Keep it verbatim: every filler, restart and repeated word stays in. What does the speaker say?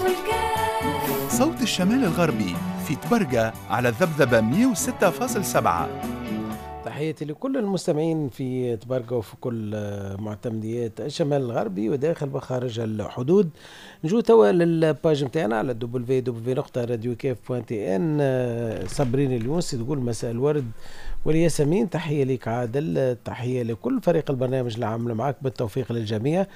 صوت الشمال الغربي في تبرقة على الذبذبة مئة وستة فاصلة سبعة. تحياتي لكل المستمعين في تبارقة وفي كل معتمديات الشمال الغربي وداخل وخارج الحدود. نجو توا للباج متاعنا على دبليو دبليو نقطة راديو كاف بوانت ان. صابرين اليونسي تقول مساء الورد والياسمين، تحية لك عادل، تحية لكل فريق البرنامج اللي عامل معك، بالتوفيق للجميع.